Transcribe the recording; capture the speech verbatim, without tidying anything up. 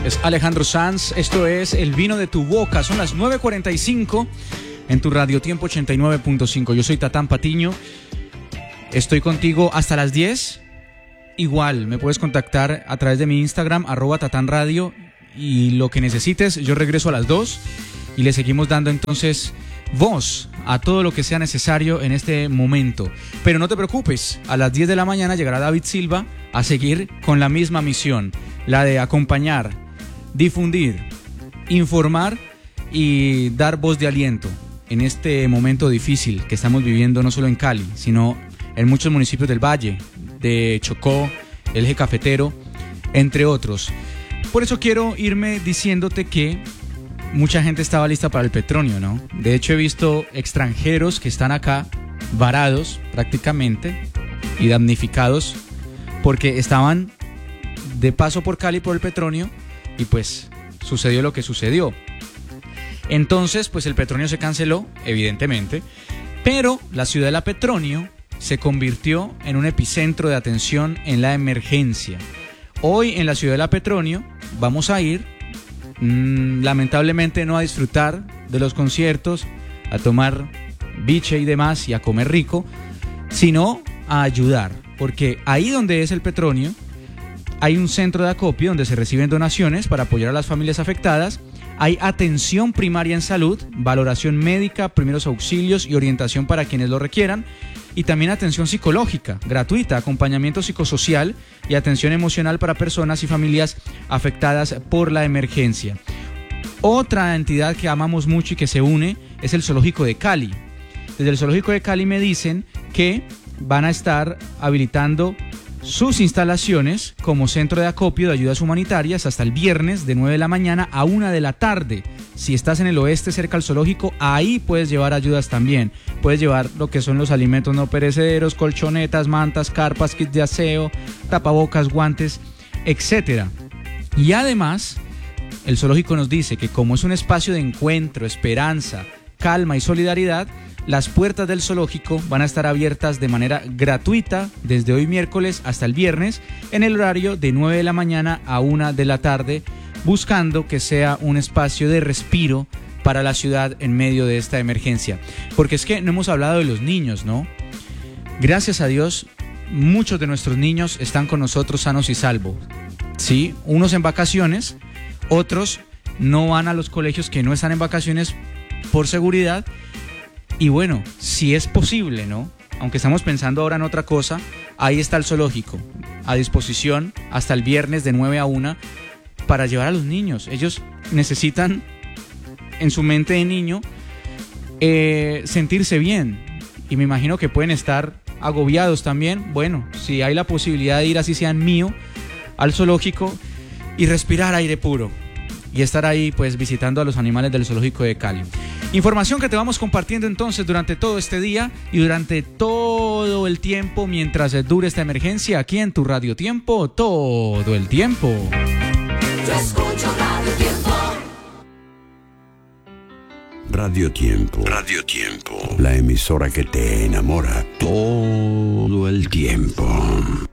Es Alejandro Sanz, esto es El Vino de tu Boca. Son las nueve cuarenta y cinco en tu Radio Tiempo ochenta y nueve punto cinco. Yo soy Tatán Patiño, estoy contigo hasta las diez. Igual, me puedes contactar a través de mi Instagram, arroba Tatán Radio, y lo que necesites, yo regreso a las dos y le seguimos dando entonces voz a todo lo que sea necesario en este momento. Pero no te preocupes, a las diez de la mañana llegará David Silva a seguir con la misma misión, la de acompañar, difundir, informar y dar voz de aliento en este momento difícil que estamos viviendo no solo en Cali, sino en muchos municipios del Valle, de Chocó, el Eje Cafetero, entre otros. Por eso quiero irme diciéndote que mucha gente estaba lista para el Petronio, ¿no? De hecho, he visto extranjeros que están acá varados prácticamente y damnificados porque estaban de paso por Cali por el Petronio y pues sucedió lo que sucedió. Entonces, pues el Petronio se canceló, evidentemente, pero la ciudad de la Petronio se convirtió en un epicentro de atención en la emergencia. Hoy en la ciudad de la Petronio vamos a ir, mmm, lamentablemente no a disfrutar de los conciertos, a tomar biche y demás y a comer rico, sino a ayudar, porque ahí donde es el Petronio hay un centro de acopio donde se reciben donaciones para apoyar a las familias afectadas. Hay atención primaria en salud, valoración médica, primeros auxilios y orientación para quienes lo requieran. Y también atención psicológica, gratuita, acompañamiento psicosocial y atención emocional para personas y familias afectadas por la emergencia. Otra entidad que amamos mucho y que se une es el Zoológico de Cali. Desde el Zoológico de Cali me dicen que van a estar habilitando sus instalaciones como centro de acopio de ayudas humanitarias hasta el viernes de nueve de la mañana a una de la tarde. Si estás en el oeste cerca al zoológico, ahí puedes llevar ayudas también. Puedes llevar lo que son los alimentos no perecederos, colchonetas, mantas, carpas, kits de aseo, tapabocas, guantes, etcétera. Y además, el zoológico nos dice que como es un espacio de encuentro, esperanza, calma y solidaridad, las puertas del zoológico van a estar abiertas de manera gratuita desde hoy miércoles hasta el viernes en el horario de nueve de la mañana a una de la tarde, buscando que sea un espacio de respiro para la ciudad en medio de esta emergencia. Porque es que no hemos hablado de los niños, ¿no? Gracias a Dios, muchos de nuestros niños están con nosotros sanos y salvos. Sí, unos en vacaciones, otros no van a los colegios que no están en vacaciones por seguridad. Y bueno, si es posible, ¿no? Aunque estamos pensando ahora en otra cosa, ahí está el zoológico, a disposición hasta el viernes de nueve a una para llevar a los niños. Ellos necesitan, en su mente de niño, eh, sentirse bien. Y me imagino que pueden estar agobiados también. Bueno, si hay la posibilidad de ir, así sean mío, al zoológico y respirar aire puro. Y estar ahí, pues, visitando a los animales del Zoológico de Cali. Información que te vamos compartiendo entonces durante todo este día y durante todo el tiempo mientras dure esta emergencia aquí en tu Radio Tiempo, todo el tiempo. Yo escucho Radio Tiempo. Radio Tiempo. Radio Tiempo. La emisora que te enamora todo el tiempo.